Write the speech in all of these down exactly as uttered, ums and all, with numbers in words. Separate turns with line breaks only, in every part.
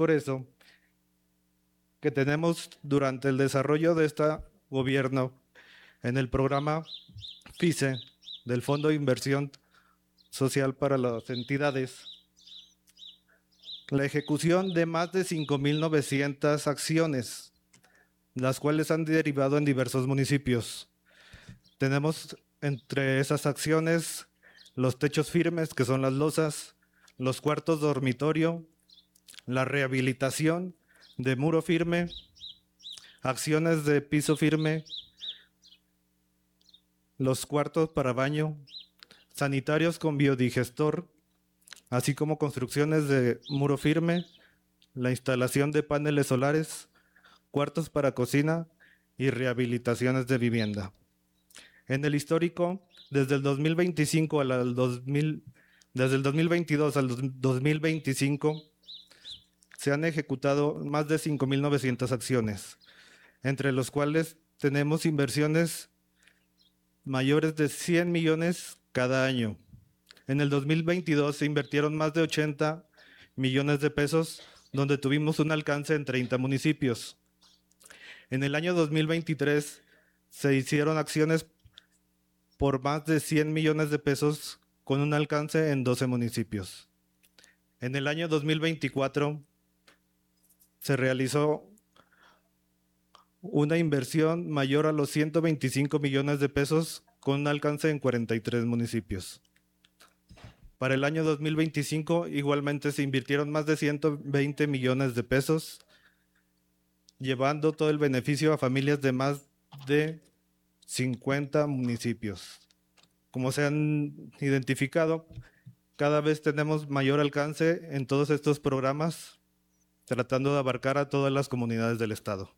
Por eso que tenemos durante el desarrollo de este gobierno en el programa FICE del Fondo de Inversión Social para las Entidades, la ejecución de más de cinco mil novecientas acciones, las cuales han derivado en diversos municipios. Tenemos entre esas acciones los techos firmes, que son las losas, los cuartos dormitorio, la rehabilitación de muro firme, acciones de piso firme, los cuartos para baño, sanitarios con biodigestor, así como construcciones de muro firme, la instalación de paneles solares, cuartos para cocina y rehabilitaciones de vivienda. En el histórico, desde el dos mil veinticinco al dos mil, desde el dos mil veintidós al dos mil veinticinco, se han ejecutado más de cinco mil novecientas acciones, entre los cuales tenemos inversiones mayores de cien millones cada año. En el dos mil veintidós se invirtieron más de ochenta millones de pesos, donde tuvimos un alcance en treinta municipios. En el año dos mil veintitrés se hicieron acciones por más de cien millones de pesos con un alcance en doce municipios. En el año dos mil veinticuatro se realizó una inversión mayor a los ciento veinticinco millones de pesos con un alcance en cuarenta y tres municipios. Para el año dos mil veinticinco igualmente se invirtieron más de ciento veinte millones de pesos, llevando todo el beneficio a familias de más de cincuenta municipios. Como se han identificado, cada vez tenemos mayor alcance en todos estos programas, tratando de abarcar a todas las comunidades del estado.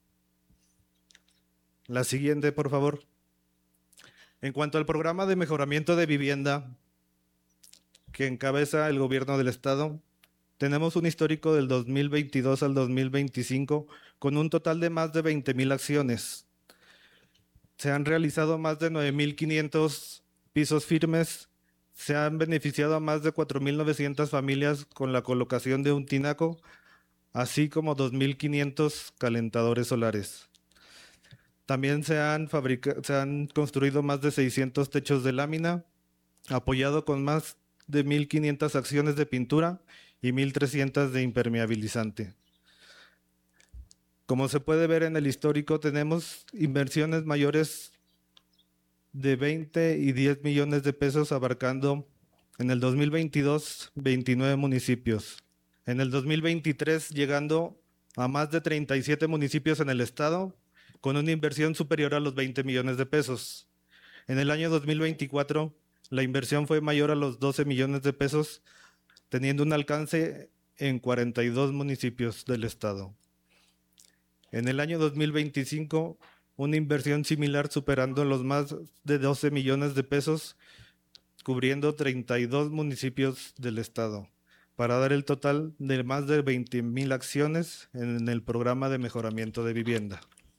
La siguiente, por favor. En cuanto al programa de mejoramiento de vivienda que encabeza el gobierno del estado, tenemos un histórico del dos mil veintidós al dos mil veinticinco con un total de más de veinte mil acciones. Se han realizado más de nueve mil quinientos pisos firmes, se han beneficiado a más de cuatro mil novecientas familias con la colocación de un tinaco, así como dos mil quinientos calentadores solares. También se han, se han construido más de seiscientos techos de lámina, apoyado con más de mil quinientas acciones de pintura y mil trescientas de impermeabilizante. Como se puede ver en el histórico, tenemos inversiones mayores de veinte y diez millones de pesos, abarcando en el dos mil veintidós veintinueve municipios. En el dos mil veintitrés llegando a más de treinta y siete municipios en el estado, con una inversión superior a los veinte millones de pesos. En el año dos mil veinticuatro, la inversión fue mayor a los doce millones de pesos, teniendo un alcance en cuarenta y dos municipios del estado. En el año dos mil veinticinco, una inversión similar superando los más de doce millones de pesos, cubriendo treinta y dos municipios del estado, para dar el total de más de veinte mil acciones en el programa de mejoramiento de vivienda.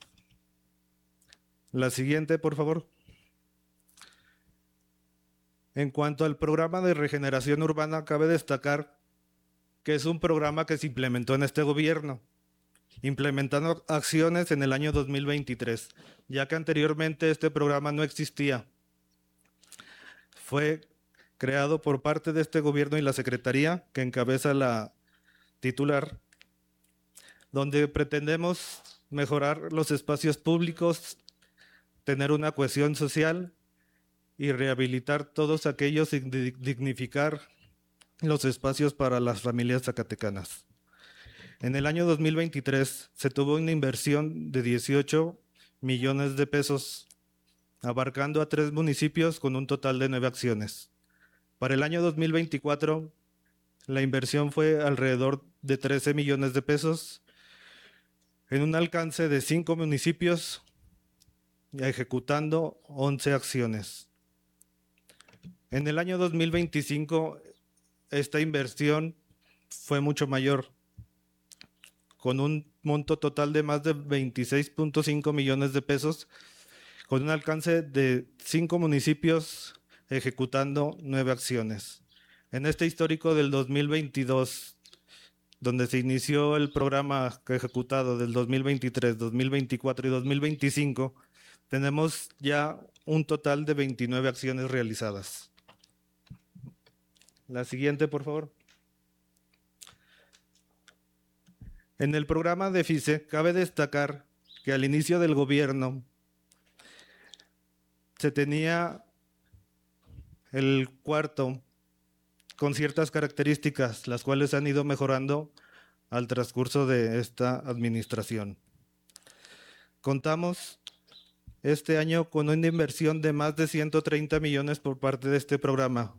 La siguiente, por favor. En cuanto al programa de regeneración urbana, cabe destacar que es un programa que se implementó en este gobierno, implementando acciones en el año dos mil veintitrés, ya que anteriormente este programa no existía. Fue creado por parte de este gobierno y la secretaría que encabeza la titular, donde pretendemos mejorar los espacios públicos, tener una cohesión social y rehabilitar todos aquellos y dignificar los espacios para las familias zacatecanas. En el año dos mil veintitrés se tuvo una inversión de dieciocho millones de pesos, abarcando a tres municipios con un total de nueve acciones. Para el año dos mil veinticuatro, la inversión fue alrededor de trece millones de pesos, en un alcance de cinco municipios, ejecutando once acciones. En el año dos mil veinticinco, esta inversión fue mucho mayor, con un monto total de más de veintiséis punto cinco millones de pesos, con un alcance de cinco municipios, ejecutando nueve acciones. En este histórico del dos mil veintidós donde se inició el programa que ejecutado del dos mil veintitrés, dos mil veinticuatro y dos mil veinticinco, tenemos ya un total de veintinueve acciones realizadas. La siguiente, por favor. En el programa de FICE, cabe destacar que al inicio del gobierno se tenía el cuarto con ciertas características, las cuales han ido mejorando al transcurso de esta administración. Contamos este año con una inversión de más de ciento treinta millones por parte de este programa,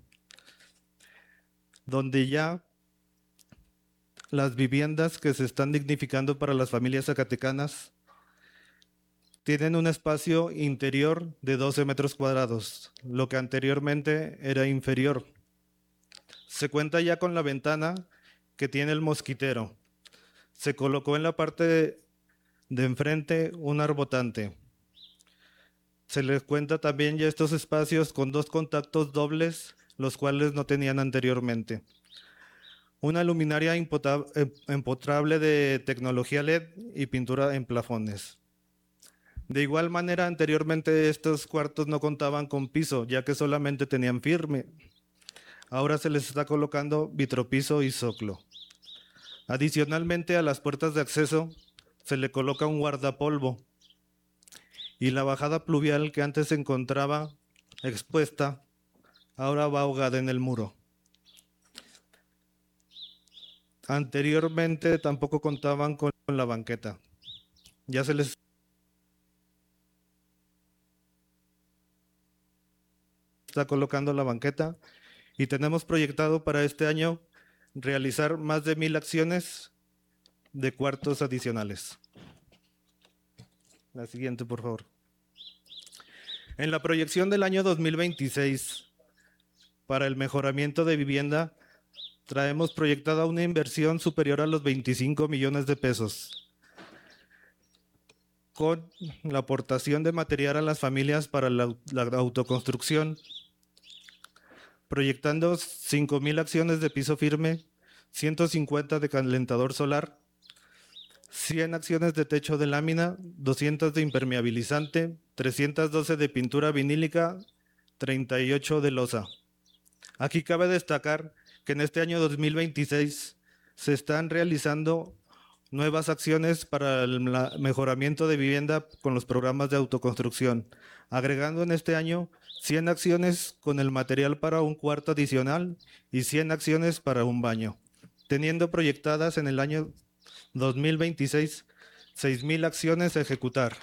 donde ya las viviendas que se están dignificando para las familias zacatecanas tienen un espacio interior de doce metros cuadrados, lo que anteriormente era inferior. Se cuenta ya con la ventana que tiene el mosquitero. Se colocó en la parte de, de enfrente un arbotante. Se les cuenta también ya estos espacios con dos contactos dobles, los cuales no tenían anteriormente. Una luminaria empotrable de tecnología L E D y pintura en plafones. De igual manera, anteriormente estos cuartos no contaban con piso, ya que solamente tenían firme. Ahora se les está colocando vitropiso y zoclo. Adicionalmente, a las puertas de acceso se le coloca un guardapolvo. Y la bajada pluvial que antes se encontraba expuesta, ahora va ahogada en el muro. Anteriormente tampoco contaban con la banqueta. Ya se les está colocando la banqueta y tenemos proyectado para este año realizar más de mil acciones de cuartos adicionales. La siguiente, por favor. En la proyección del año dos mil veintiséis, para el mejoramiento de vivienda, traemos proyectada una inversión superior a los veinticinco millones de pesos, con la aportación de material a las familias para la, la autoconstrucción, proyectando cinco mil acciones de piso firme, ciento cincuenta de calentador solar, cien acciones de techo de lámina, doscientas de impermeabilizante, trescientas doce de pintura vinílica, treinta y ocho de losa. Aquí cabe destacar que en este año dos mil veintiséis se están realizando nuevas acciones para el mejoramiento de vivienda con los programas de autoconstrucción, agregando en este año cien acciones con el material para un cuarto adicional y cien acciones para un baño, teniendo proyectadas en el año dos mil veintiséis seis mil acciones a ejecutar.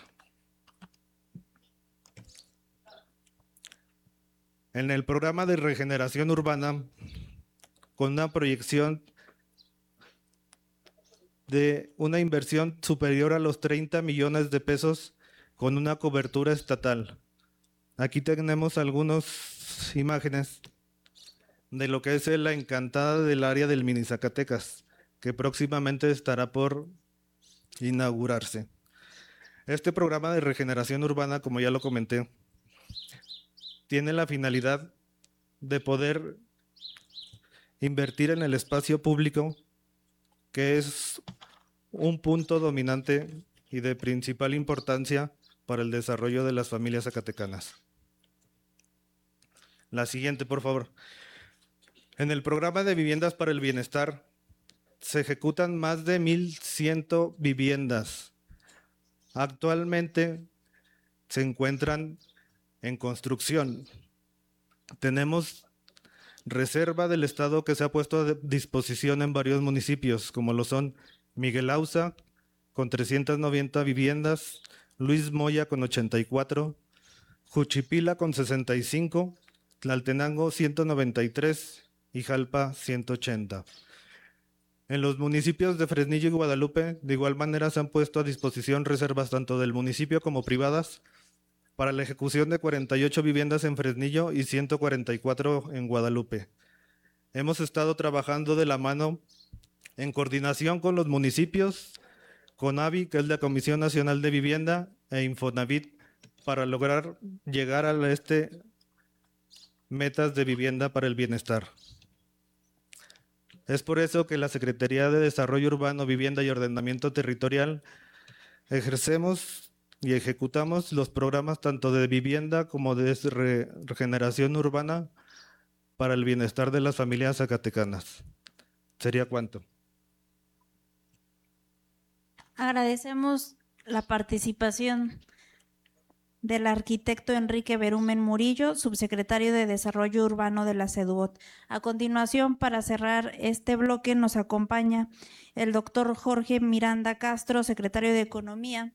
En el programa de regeneración urbana, con una proyección de una inversión superior a los treinta millones de pesos con una cobertura estatal. Aquí tenemos algunas imágenes de lo que es la encantada del área del Mini Zacatecas, que próximamente estará por inaugurarse. Este programa de regeneración urbana, como ya lo comenté, tiene la finalidad de poder invertir en el espacio público, que es un punto dominante y de principal importancia para el desarrollo de las familias zacatecanas. La siguiente, por favor. En el programa de viviendas para el bienestar se ejecutan más de mil cien viviendas. Actualmente se encuentran en construcción. Tenemos reserva del Estado que se ha puesto a disposición en varios municipios, como lo son Miguel Auza, con trescientas noventa viviendas, Luis Moya con ochenta y cuatro, Juchipila con sesenta y cinco, Tlaltenango ciento noventa y tres y Jalpa ciento ochenta. En los municipios de Fresnillo y Guadalupe, de igual manera se han puesto a disposición reservas tanto del municipio como privadas para la ejecución de cuarenta y ocho viviendas en Fresnillo y ciento cuarenta y cuatro en Guadalupe. Hemos estado trabajando de la mano en coordinación con los municipios, con A V I, que es la Comisión Nacional de Vivienda, e Infonavit, para lograr llegar a este metas de vivienda para el bienestar. Es por eso que la Secretaría de Desarrollo Urbano, Vivienda y Ordenamiento Territorial ejercemos y ejecutamos los programas tanto de vivienda como de re- regeneración urbana para el bienestar de las familias zacatecanas. ¿Sería cuánto?
Agradecemos la participación del arquitecto Enrique Berumen Murillo, subsecretario de Desarrollo Urbano de la SEDUOT. A continuación, para cerrar este bloque, nos acompaña el doctor Jorge Miranda Castro, secretario de Economía,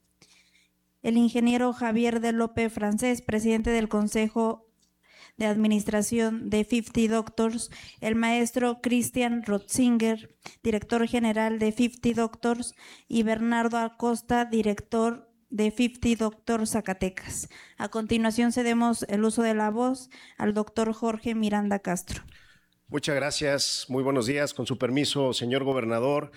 el ingeniero Javier de Lope Francés, presidente del Consejo de Administración de cincuenta Doctors, el maestro Christian Rotzinger, director general de cincuenta Doctors, y Bernardo Acosta, director de cincuenta Doctors Zacatecas. A continuación cedemos el uso de la voz al doctor Jorge Miranda Castro.
Muchas gracias, muy buenos días. Con su permiso, señor gobernador,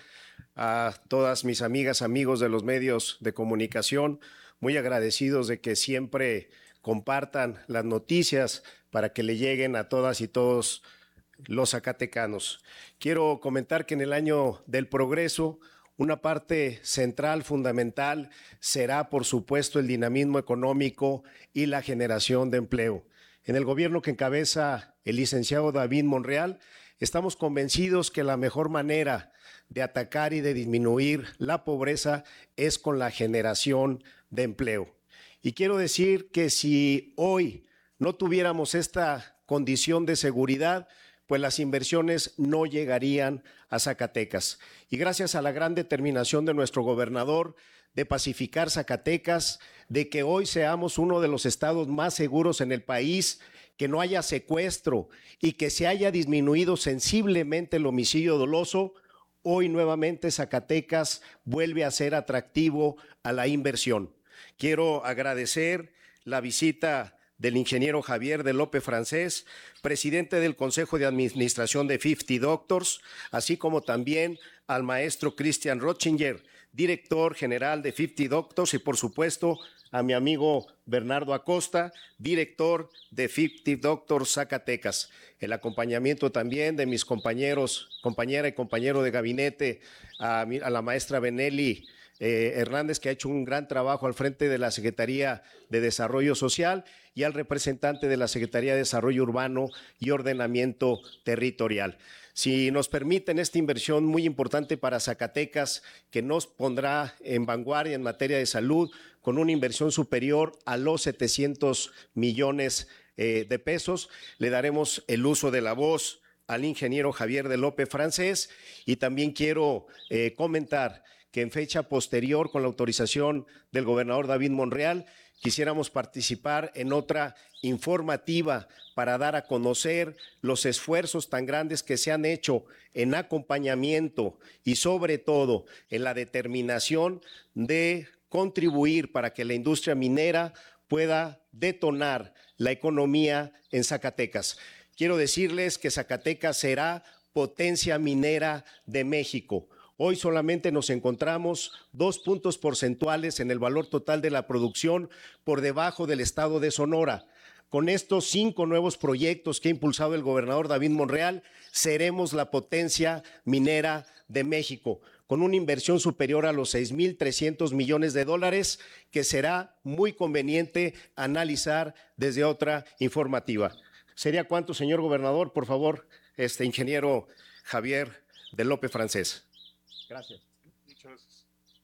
a todas mis amigas, amigos de los medios de comunicación, muy agradecidos de que siempre compartan las noticias para que le lleguen a todas y todos los zacatecanos. Quiero comentar que en el año del progreso, una parte central, fundamental, será, por supuesto, el dinamismo económico y la generación de empleo. En el gobierno que encabeza el licenciado David Monreal, estamos convencidos que la mejor manera de atacar y de disminuir la pobreza es con la generación de empleo. Y quiero decir que si hoy no tuviéramos esta condición de seguridad, pues las inversiones no llegarían a Zacatecas. Y gracias a la gran determinación de nuestro gobernador de pacificar Zacatecas, de que hoy seamos uno de los estados más seguros en el país, que no haya secuestro y que se haya disminuido sensiblemente el homicidio doloso, hoy nuevamente Zacatecas vuelve a ser atractivo a la inversión. Quiero agradecer la visita del ingeniero Javier de Lope Francés, presidente del Consejo de Administración de cincuenta Doctors, así como también al maestro Christian Rotzinger, director general de cincuenta Doctors, y por supuesto a mi amigo Bernardo Acosta, director de cincuenta Doctors Zacatecas. El acompañamiento también de mis compañeros, compañera y compañero de gabinete, a, mi, a la maestra Benelli Eh, Hernández, que ha hecho un gran trabajo al frente de la Secretaría de Desarrollo Social, y al representante de la Secretaría de Desarrollo Urbano y Ordenamiento Territorial. Si nos permiten, esta inversión muy importante para Zacatecas, que nos pondrá en vanguardia en materia de salud, con una inversión superior a los setecientos millones eh, de pesos, le daremos el uso de la voz al ingeniero Javier de Lope Francés. Y también quiero eh, comentar que en fecha posterior, con la autorización del gobernador David Monreal, quisiéramos participar en otra informativa para dar a conocer los esfuerzos tan grandes que se han hecho en acompañamiento y sobre todo en la determinación de contribuir para que la industria minera pueda detonar la economía en Zacatecas. Quiero decirles que Zacatecas será potencia minera de México. Hoy solamente nos encontramos dos puntos porcentuales en el valor total de la producción por debajo del estado de Sonora. Con estos cinco nuevos proyectos que ha impulsado el gobernador David Monreal, seremos la potencia minera de México, con una inversión superior a los seis mil trescientos millones de dólares, que será muy conveniente analizar desde otra informativa. ¿Sería cuánto, señor gobernador? Por favor, este ingeniero Javier de Lope Francés. Gracias.
Muchas gracias.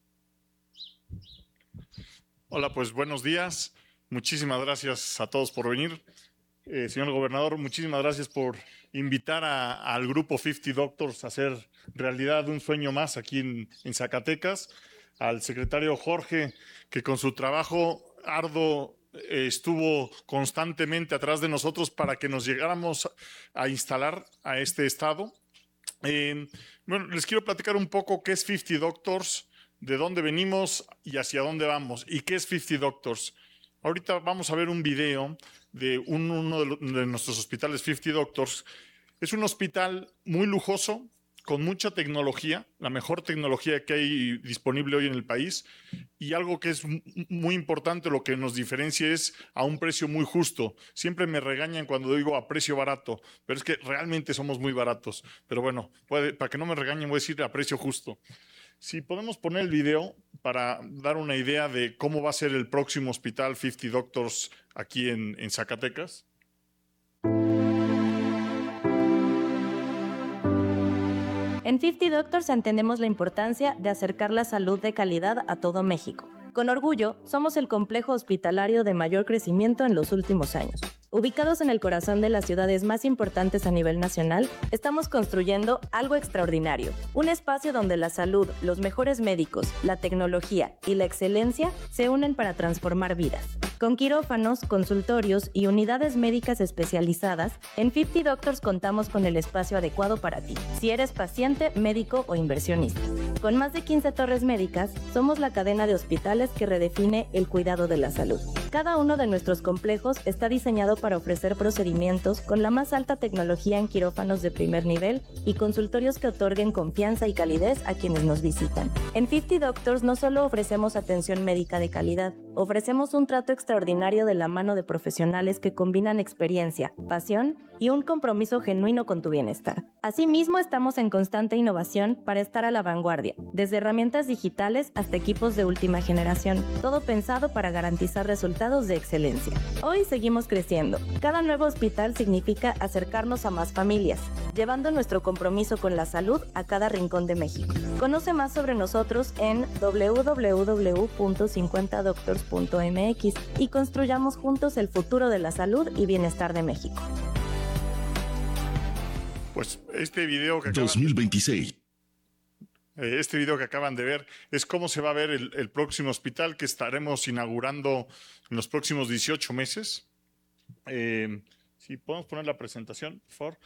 Hola, pues buenos días. Muchísimas gracias a todos por venir. Eh, señor gobernador, muchísimas gracias por invitar a, al grupo cincuenta Doctors a hacer realidad un sueño más aquí en, en Zacatecas. Al secretario Jorge, que con su trabajo arduo eh, estuvo constantemente atrás de nosotros para que nos llegáramos a instalar a este estado. Eh, bueno, les quiero platicar un poco qué es cincuenta Doctors, de dónde venimos y hacia dónde vamos, y qué es cincuenta Doctors. Ahorita vamos a ver un video de un, uno de, lo, de nuestros hospitales cincuenta Doctors. Es un hospital muy lujoso, con mucha tecnología, la mejor tecnología que hay disponible hoy en el país, y algo que es muy importante, lo que nos diferencia es a un precio muy justo. Siempre me regañan cuando digo a precio barato, pero es que realmente somos muy baratos. Pero bueno, puede, para que no me regañen voy a decir a precio justo. Si podemos poner el video para dar una idea de cómo va a ser el próximo hospital cincuenta Doctors aquí en, en Zacatecas.
En cincuenta Doctors entendemos la importancia de acercar la salud de calidad a todo México. Con orgullo, somos el complejo hospitalario de mayor crecimiento en los últimos años. Ubicados en el corazón de las ciudades más importantes a nivel nacional, estamos construyendo algo extraordinario. Un espacio donde la salud, los mejores médicos, la tecnología y la excelencia se unen para transformar vidas. Con quirófanos, consultorios y unidades médicas especializadas, en cincuenta Doctors contamos con el espacio adecuado para ti, si eres paciente, médico o inversionista. Con más de quince torres médicas, somos la cadena de hospitales que redefine el cuidado de la salud. Cada uno de nuestros complejos está diseñado para ofrecer procedimientos con la más alta tecnología en quirófanos de primer nivel y consultorios que otorguen confianza y calidez a quienes nos visitan. En cincuenta Doctors no solo ofrecemos atención médica de calidad, ofrecemos un trato extraordinario de la mano de profesionales que combinan experiencia, pasión y un compromiso genuino con tu bienestar. Asimismo, estamos en constante innovación para estar a la vanguardia, desde herramientas digitales hasta equipos de última generación, todo pensado para garantizar resultados de excelencia. Hoy seguimos creciendo. Cada nuevo hospital significa acercarnos a más familias, llevando nuestro compromiso con la salud a cada rincón de México. Conoce más sobre nosotros en doble u doble u doble u punto cincuenta doctors punto m x y construyamos juntos el futuro de la salud y bienestar de México.
Pues este video que acaban,
dos mil veintiséis.
eh, este video que acaban de ver es cómo se va a ver el, el próximo hospital que estaremos inaugurando en los próximos dieciocho meses. Eh, si podemos poner la presentación, por favor.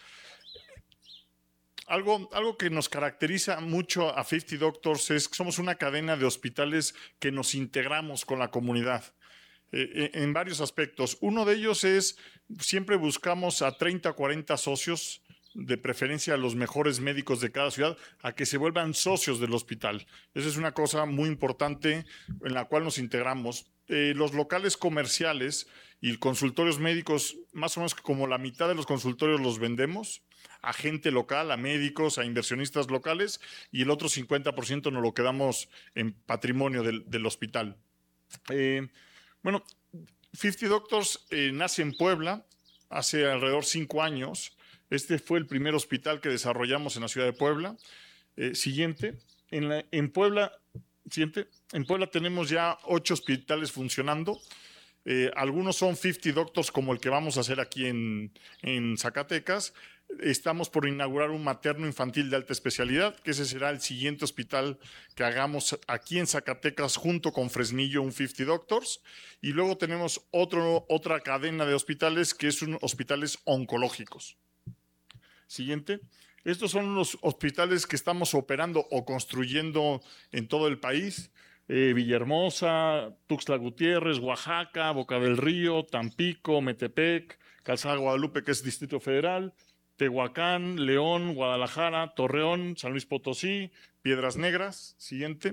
Algo, algo que nos caracteriza mucho a cincuenta Doctors es que somos una cadena de hospitales que nos integramos con la comunidad eh, en varios aspectos. Uno de ellos es, siempre buscamos a treinta, cuarenta socios, de preferencia a los mejores médicos de cada ciudad, a que se vuelvan socios del hospital. Esa es una cosa muy importante en la cual nos integramos. Eh, los locales comerciales y consultorios médicos, más o menos como la mitad de los consultorios los vendemos a gente local, a médicos, a inversionistas locales, y el otro cincuenta por ciento nos lo quedamos en patrimonio del, del hospital. Eh, bueno, cincuenta Doctors eh, nace en Puebla hace alrededor de cinco años. Este fue el primer hospital que desarrollamos en la ciudad de Puebla. Eh, siguiente. En, la, en Puebla, siguiente. En Puebla tenemos ya ocho hospitales funcionando. Eh, algunos son cincuenta Doctors, como el que vamos a hacer aquí en, en Zacatecas. Estamos por inaugurar un materno infantil de alta especialidad, que ese será el siguiente hospital que hagamos aquí en Zacatecas junto con Fresnillo, un cincuenta Doctors. Y luego tenemos otro, otra cadena de hospitales que es un, hospitales oncológicos. Siguiente. Estos son los hospitales que estamos operando o construyendo en todo el país. Eh, Villahermosa, Tuxtla Gutiérrez, Oaxaca, Boca del Río, Tampico, Metepec, Calzada Guadalupe, que es Distrito Federal, Tehuacán, León, Guadalajara, Torreón, San Luis Potosí, Piedras Negras. Siguiente.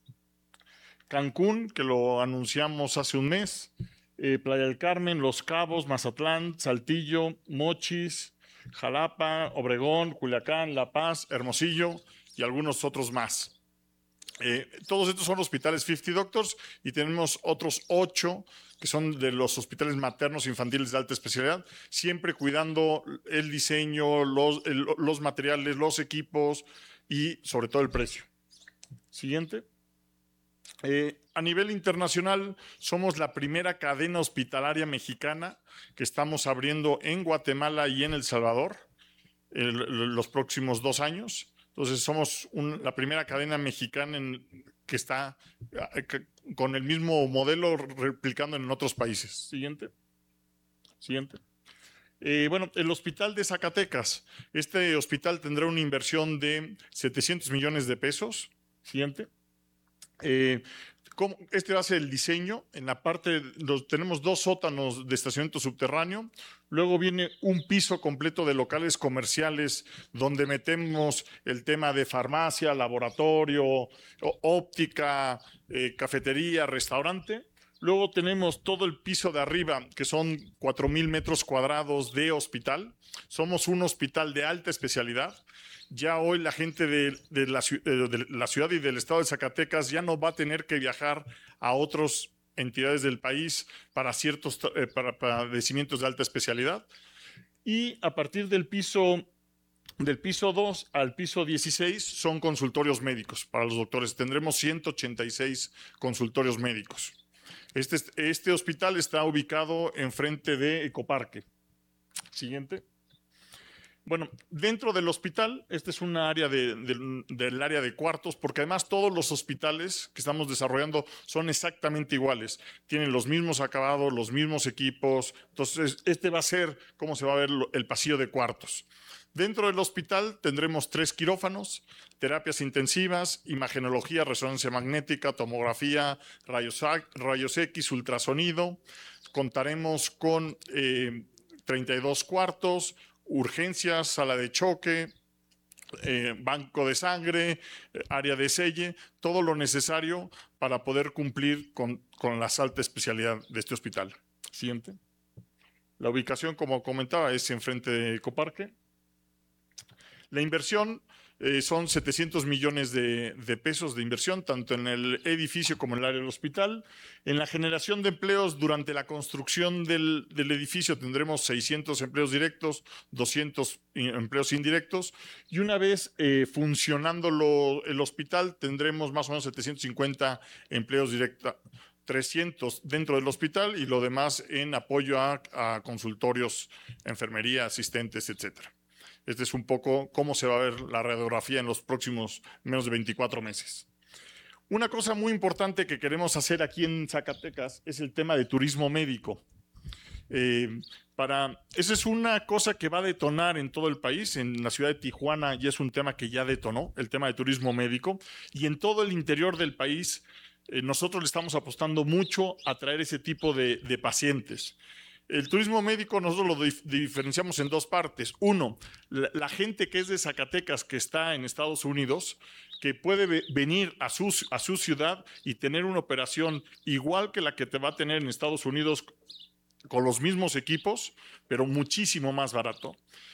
Cancún, que lo anunciamos hace un mes. Eh, Playa del Carmen, Los Cabos, Mazatlán, Saltillo, Mochis, Jalapa, Obregón, Culiacán, La Paz, Hermosillo y algunos otros más. Eh, todos estos son hospitales cincuenta Doctors y tenemos otros ocho que son de los hospitales maternos infantiles de alta especialidad, siempre cuidando el diseño, los, el, los materiales, los equipos y sobre todo el precio. Siguiente. Eh, a nivel internacional, somos la primera cadena hospitalaria mexicana que estamos abriendo en Guatemala y en El Salvador el, los próximos dos años. Entonces, somos un, la primera cadena mexicana en, que está que, con el mismo modelo replicando en otros países. Siguiente. Siguiente. Eh, bueno, el hospital de Zacatecas. Este hospital tendrá una inversión de setecientos millones de pesos. Siguiente. Eh, cómo, este va a ser el diseño. En la parte, los, tenemos dos sótanos de estacionamiento subterráneo. Luego viene un piso completo de locales comerciales donde metemos el tema de farmacia, laboratorio, óptica, eh, cafetería, restaurante. Luego tenemos todo el piso de arriba, que son cuatro mil metros cuadrados de hospital. Somos un hospital de alta especialidad. Ya hoy la gente de, de, la, de la ciudad y del estado de Zacatecas ya no va a tener que viajar a otras entidades del país para ciertos eh, para padecimientos de alta especialidad. Y a partir del piso, del piso dos al piso dieciséis son consultorios médicos para los doctores. Tendremos ciento ochenta y seis consultorios médicos. Este, este hospital está ubicado enfrente de Ecoparque. Siguiente. Bueno, dentro del hospital, esta es una área de, de, del área de cuartos, porque además todos los hospitales que estamos desarrollando son exactamente iguales. Tienen los mismos acabados, los mismos equipos. Entonces, este va a ser cómo se va a ver el pasillo de cuartos. Dentro del hospital tendremos tres quirófanos, terapias intensivas, imagenología, resonancia magnética, tomografía, rayos, rayos X, ultrasonido. Contaremos con eh, treinta y dos cuartos, urgencias, sala de choque, eh, banco de sangre, eh, área de selle, todo lo necesario para poder cumplir con, con la alta especialidad de este hospital. Siguiente. La ubicación, como comentaba, es enfrente de Ecoparque. La inversión eh, son setecientos millones de, de pesos de inversión, tanto en el edificio como en el área del hospital. En la generación de empleos durante la construcción del, del edificio tendremos seiscientos empleos directos, doscientos empleos indirectos, y una vez eh, funcionando lo, el hospital tendremos más o menos setecientos cincuenta empleos directos, trescientos dentro del hospital y lo demás en apoyo a, a consultorios, enfermería, asistentes, etcétera. Este es un poco cómo se va a ver la radiografía en los próximos menos de veinticuatro meses. Una cosa muy importante que queremos hacer aquí en Zacatecas es el tema de turismo médico. Eh, para, esa es una cosa que va a detonar en todo el país. En la ciudad de Tijuana ya es un tema que ya detonó, el tema de turismo médico. Y en todo el interior del país eh, nosotros le estamos apostando mucho a traer ese tipo de, de pacientes. El turismo médico nosotros lo dif diferenciamos en dos partes. Uno, la, la gente que es de Zacatecas, que está en Estados Unidos, que puede venir a su, a su ciudad y tener una operación igual que la que te va a tener en Estados Unidos con los mismos equipos, pero muchísimo más barato.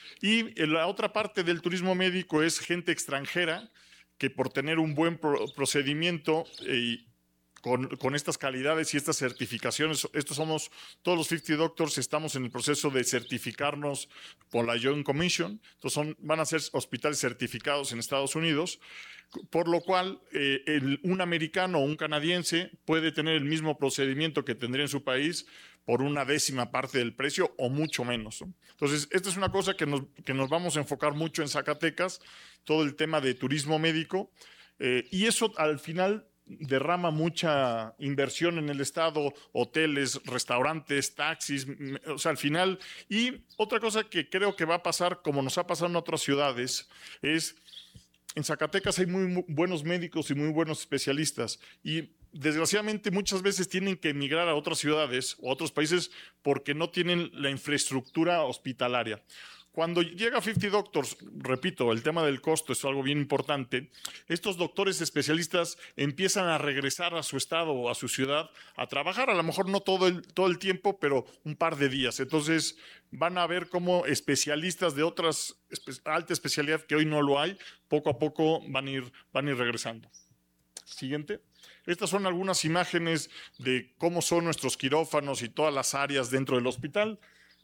Y la otra parte del turismo médico es gente extranjera que por tener un buen pro procedimiento eh, Con, con estas calidades y estas certificaciones, estos somos, todos los cincuenta Doctors estamos en el proceso de certificarnos por la Joint Commission, entonces son, van a ser hospitales certificados en Estados Unidos, por lo cual eh, el, un americano o un canadiense puede tener el mismo procedimiento que tendría en su país por una décima parte del precio o mucho menos, ¿no? Entonces, esta es una cosa que nos, que nos vamos a enfocar mucho en Zacatecas, todo el tema de turismo médico, eh, y eso al final derrama mucha inversión en el estado, hoteles, restaurantes, taxis, o sea, al final. Y otra cosa que creo que va a pasar, como nos ha pasado en otras ciudades, es en Zacatecas hay muy, muy buenos médicos y muy buenos especialistas y desgraciadamente muchas veces tienen que emigrar a otras ciudades o a otros países porque no tienen la infraestructura hospitalaria. Cuando llega cincuenta Doctors, repito, el tema del costo es algo bien importante, estos doctores especialistas empiezan a regresar a su estado o a su ciudad a trabajar, a lo mejor no todo el, todo el tiempo, pero un par de días. Entonces van a ver cómo especialistas de otras espe alta especialidad que hoy no lo hay, poco a poco van a ir, van a ir regresando. Siguiente. Estas son algunas imágenes de cómo son nuestros quirófanos y todas las áreas dentro del hospital.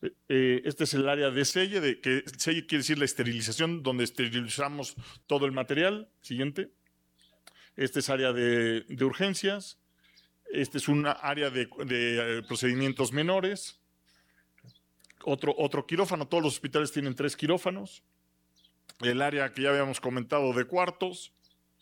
Eh, este es el área de selle, de que selle quiere decir la esterilización, donde esterilizamos todo el material. Siguiente. Este es área de, de urgencias. Este es una área de, de procedimientos menores. Otro, otro quirófano. Todos los hospitales tienen tres quirófanos. El área que ya habíamos comentado de cuartos.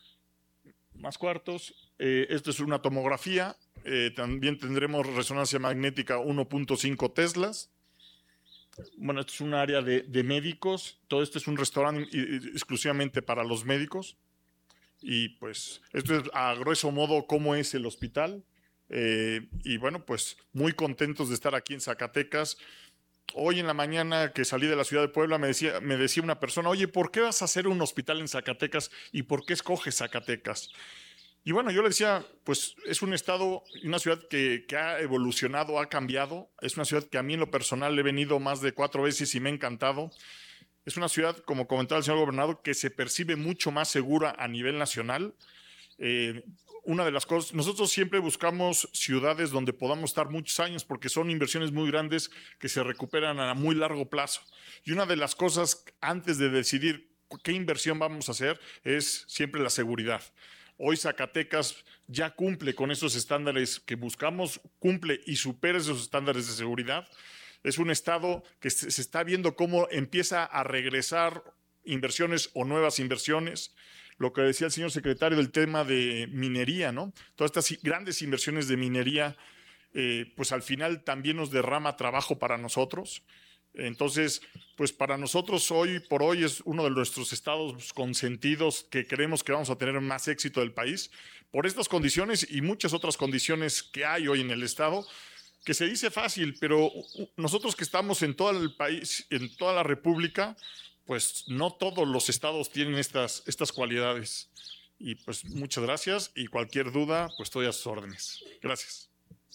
Más cuartos. Eh, esto es una tomografía. Eh, también tendremos resonancia magnética uno punto cinco teslas. Bueno, esto es un área de, de médicos. Todo esto es un restaurante exclusivamente para los médicos. Y pues esto es a grueso modo cómo es el hospital. Eh, y bueno, pues muy contentos de estar aquí en Zacatecas. Hoy en la mañana que salí de la ciudad de Puebla me decía, me decía una persona, oye, ¿por qué vas a hacer un hospital en Zacatecas y por qué escoges Zacatecas? Y bueno, yo le decía, pues es un estado, una ciudad que, que ha evolucionado, ha cambiado. Es una ciudad que a mí en lo personal he venido más de cuatro veces y me ha encantado. Es una ciudad, como comentaba el señor gobernador, que se percibe mucho más segura a nivel nacional. Eh, una de las cosas, nosotros siempre buscamos ciudades donde podamos estar muchos años porque son inversiones muy grandes que se recuperan a muy largo plazo. Y una de las cosas antes de decidir qué inversión vamos a hacer es siempre la seguridad. Hoy Zacatecas ya cumple con esos estándares que buscamos, cumple y supera esos estándares de seguridad. Es un estado que se está viendo cómo empieza a regresar inversiones o nuevas inversiones. Lo que decía el señor secretario del tema de minería, ¿no? Todas estas grandes inversiones de minería, eh, pues al final también nos derrama trabajo para nosotros. Entonces, pues para nosotros hoy por hoy es uno de nuestros estados consentidos que creemos que vamos a tener más éxito del país por estas condiciones y muchas otras condiciones que hay hoy en el estado, que se dice fácil, pero nosotros que estamos en todo el país, en toda la República, pues no todos los estados tienen estas, estas cualidades. Y pues muchas gracias y cualquier duda, pues estoy a sus órdenes. Gracias.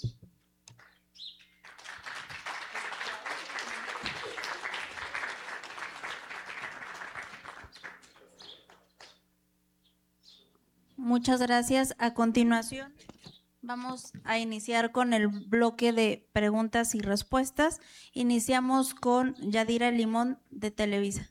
Muchas gracias. A continuación, vamos a iniciar con el bloque de preguntas y respuestas. Iniciamos con Yadira Limón de Televisa.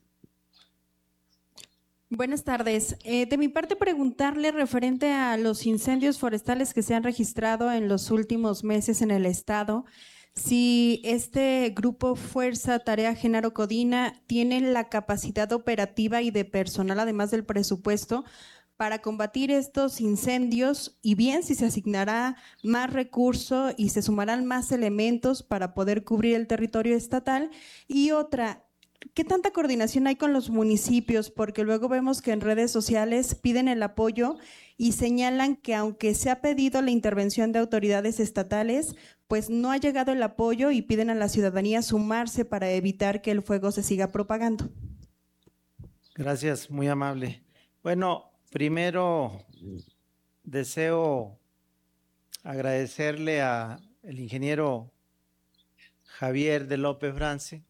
Buenas tardes. Eh, de mi parte, preguntarle referente a los incendios forestales que se han registrado en los últimos meses en el estado, si este grupo Fuerza Tarea Genaro Codina tiene la capacidad operativa y de personal, además del presupuesto, para combatir estos incendios, y bien si se asignará más recursos y se sumarán más elementos para poder cubrir el territorio estatal. Y otra, ¿qué tanta coordinación hay con los municipios? Porque luego vemos que en redes sociales piden el apoyo y señalan que aunque se ha pedido la intervención de autoridades estatales, pues no ha llegado el apoyo y piden a la ciudadanía sumarse para evitar que el fuego se siga propagando.
Gracias, muy amable. Bueno, primero deseo agradecerle al ingeniero Javier de López France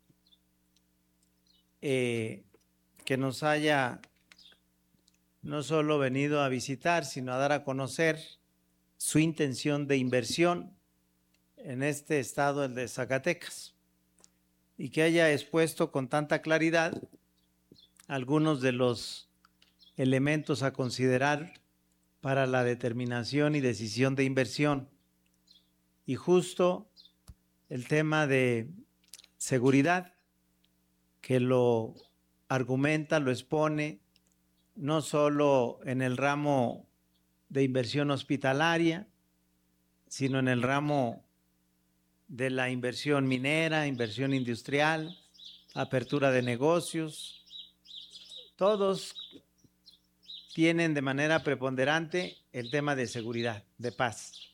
eh, que nos haya no solo venido a visitar, sino a dar a conocer su intención de inversión en este estado, el de Zacatecas, y que haya expuesto con tanta claridad algunos de los elementos a considerar para la determinación y decisión de inversión. Y justo el tema de seguridad, que lo argumenta, lo expone, no solo en el ramo de inversión hospitalaria, sino en el ramo de la inversión minera, inversión industrial, apertura de negocios. Todos tienen de manera preponderante el tema de seguridad, de paz.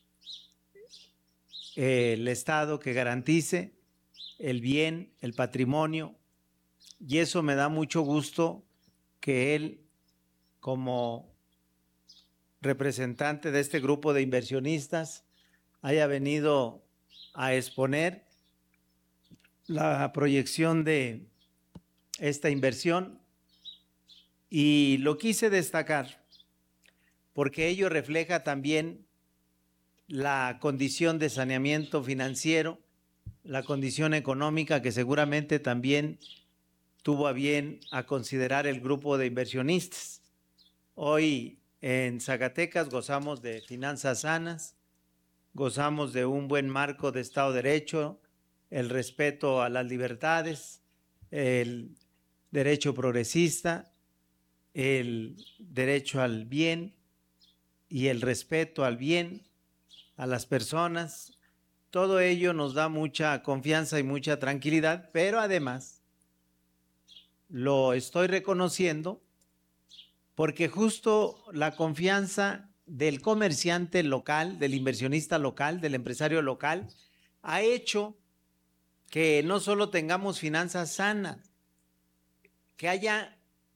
El Estado que garantice el bien, el patrimonio, y eso me da mucho gusto que él, como representante de este grupo de inversionistas, haya venido a exponer la proyección de esta inversión. Y lo quise destacar porque ello refleja también la condición de saneamiento financiero, la condición económica que seguramente también tuvo a bien a considerar el grupo de inversionistas. Hoy en Zacatecas gozamos de finanzas sanas, gozamos de un buen marco de Estado de Derecho, el respeto a las libertades, el derecho progresista, el derecho al bien y el respeto al bien, a las personas. Todo ello nos da mucha confianza y mucha tranquilidad, pero además lo estoy reconociendo porque justo la confianza del comerciante local, del inversionista local, del empresario local, ha hecho que no solo tengamos finanzas sanas, que haya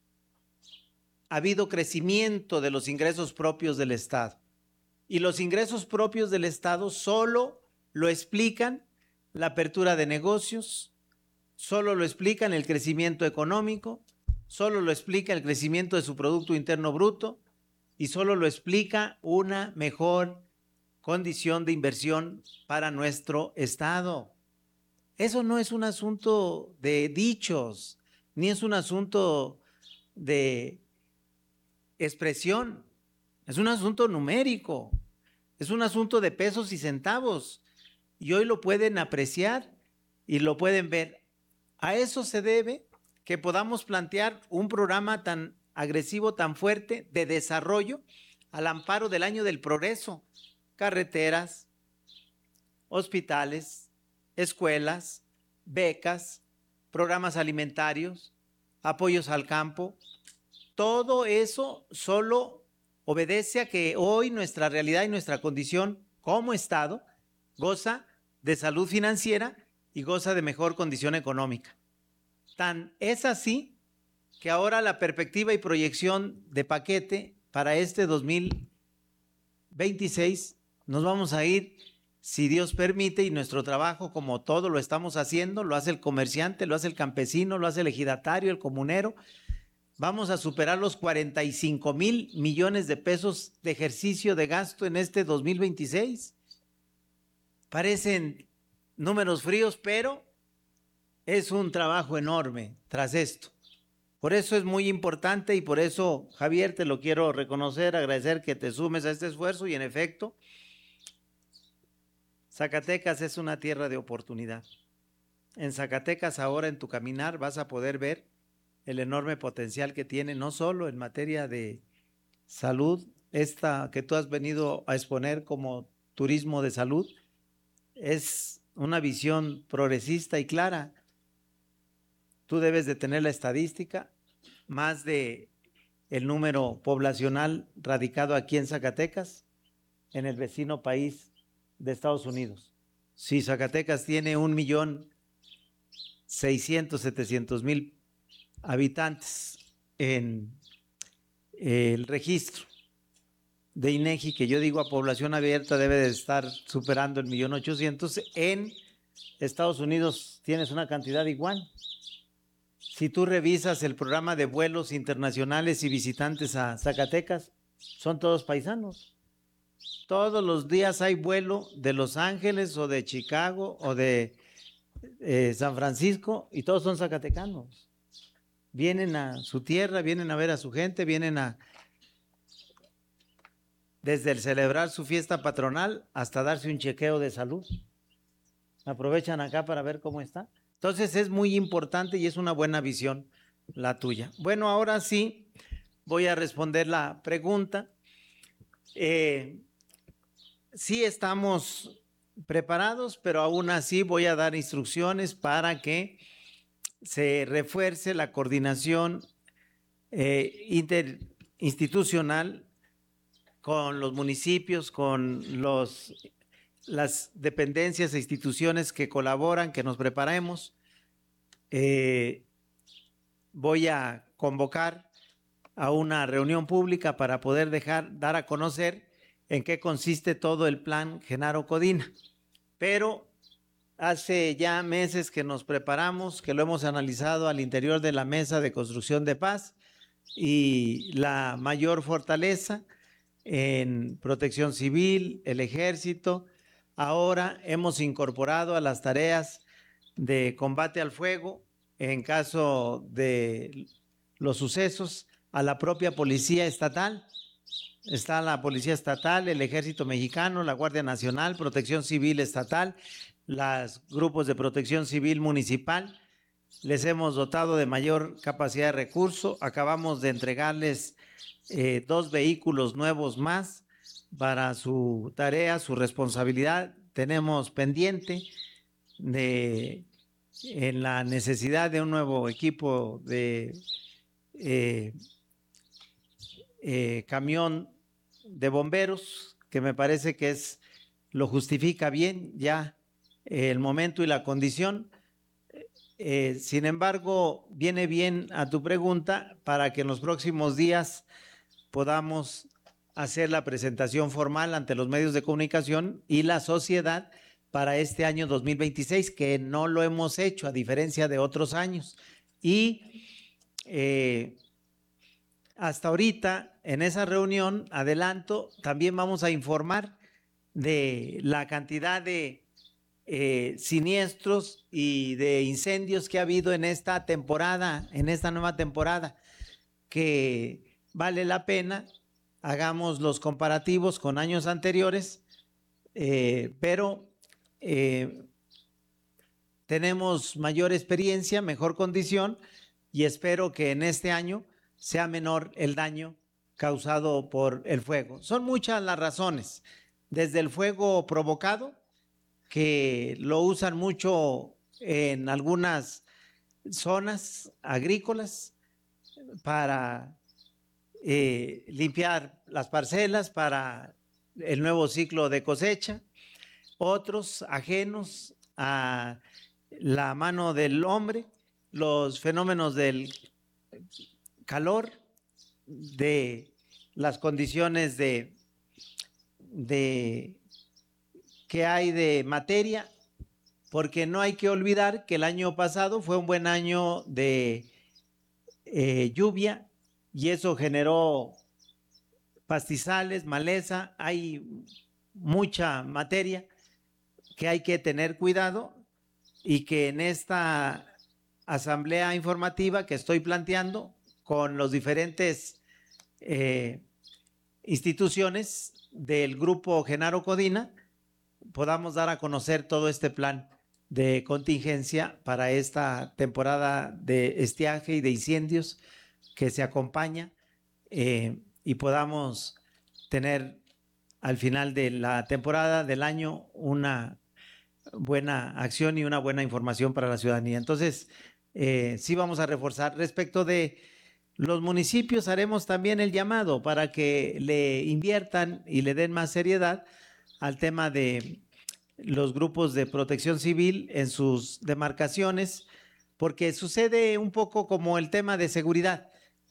habido crecimiento de los ingresos propios del Estado. Y los ingresos propios del Estado solo lo explican la apertura de negocios, solo lo explican el crecimiento económico, solo lo explica el crecimiento de su Producto Interno Bruto y solo lo explica una mejor condición de inversión para nuestro Estado. Eso no es un asunto de dichos, ni es un asunto de expresión, es un asunto numérico, es un asunto de pesos y centavos, y hoy lo pueden apreciar y lo pueden ver. A eso se debe que podamos plantear un programa tan agresivo, tan fuerte de desarrollo al amparo del Año del Progreso, carreteras, hospitales, escuelas, becas, programas alimentarios, apoyos al campo. Todo eso solo obedece a que hoy nuestra realidad y nuestra condición como Estado goza de salud financiera y goza de mejor condición económica. Tan es así que ahora la perspectiva y proyección de paquete para este dos mil veintiséis nos vamos a ir, si Dios permite, y nuestro trabajo, como todo lo estamos haciendo, lo hace el comerciante, lo hace el campesino, lo hace el ejidatario, el comunero. Vamos a superar los cuarenta y cinco mil millones de pesos de ejercicio de gasto en este dos mil veintiséis. Parecen números fríos, pero es un trabajo enorme tras esto. Por eso es muy importante y por eso, Javier, te lo quiero reconocer, agradecer que te sumes a este esfuerzo y en efecto, Zacatecas es una tierra de oportunidad. En Zacatecas ahora en tu caminar vas a poder ver el enorme potencial que tiene, no solo en materia de salud, esta que tú has venido a exponer como turismo de salud, es una visión progresista y clara. Tú debes de tener la estadística, más de el número poblacional radicado aquí en Zacatecas, en el vecino país de Estados Unidos. Si Zacatecas tiene un millón seiscientos, setecientos mil habitantes en el registro de INEGI, que yo digo a población abierta debe de estar superando el millón ochocientos, en Estados Unidos tienes una cantidad igual. Si tú revisas el programa de vuelos internacionales y visitantes a Zacatecas, son todos paisanos. Todos los días hay vuelo de Los Ángeles o de Chicago o de eh, San Francisco y todos son zacatecanos. Vienen a su tierra, vienen a ver a su gente, vienen a, desde el celebrar su fiesta patronal hasta darse un chequeo de salud. Aprovechan acá para ver cómo está. Entonces es muy importante y es una buena visión la tuya. Bueno, ahora sí voy a responder la pregunta. Eh, sí estamos preparados, pero aún así voy a dar instrucciones para que se refuerce la coordinación eh, interinstitucional con los municipios, con los, las dependencias e instituciones que colaboran, que nos preparemos. Eh, voy a convocar a una reunión pública para poder dejar, dar a conocer en qué consiste todo el plan Genaro Codina. Pero hace ya meses que nos preparamos, que lo hemos analizado al interior de la Mesa de Construcción de Paz y la mayor fortaleza en protección civil, el ejército. Ahora hemos incorporado a las tareas de combate al fuego, en caso de los sucesos, a la propia Policía Estatal. Está la Policía Estatal, el Ejército Mexicano, la Guardia Nacional, Protección Civil Estatal, los grupos de protección civil municipal. Les hemos dotado de mayor capacidad de recurso. Acabamos de entregarles eh, dos vehículos nuevos más para su tarea, su responsabilidad. Tenemos pendiente de, en la necesidad de un nuevo equipo de eh, eh, camión de bomberos, que me parece que es, lo justifica bien ya eh, el momento y la condición. Eh, sin embargo, viene bien a tu pregunta para que en los próximos días podamos hacer la presentación formal ante los medios de comunicación y la sociedad para este año dos mil veintiséis, que no lo hemos hecho a diferencia de otros años. Y eh, hasta ahorita, en esa reunión, adelanto, también vamos a informar de la cantidad de eh, siniestros y de incendios que ha habido en esta temporada, en esta nueva temporada, que vale la pena, hagamos los comparativos con años anteriores, eh, pero eh, tenemos mayor experiencia, mejor condición, y espero que en este año sea menor el daño causado por el fuego. Son muchas las razones, desde el fuego provocado, que lo usan mucho en algunas zonas agrícolas para eh, limpiar las parcelas, para el nuevo ciclo de cosecha, otros ajenos a la mano del hombre, los fenómenos del calor, de las condiciones de, de que hay de materia, porque no hay que olvidar que el año pasado fue un buen año de eh, lluvia y eso generó pastizales, maleza, hay mucha materia que hay que tener cuidado y que en esta asamblea informativa que estoy planteando con los diferentes eh, instituciones del grupo Genaro Codina podamos dar a conocer todo este plan de contingencia para esta temporada de estiaje y de incendios que se acompaña eh, y podamos tener al final de la temporada del año una buena acción y una buena información para la ciudadanía. Entonces, eh, sí vamos a reforzar. Respecto de los municipios, haremos también el llamado para que le inviertan y le den más seriedad al tema de los grupos de protección civil en sus demarcaciones, porque sucede un poco como el tema de seguridad.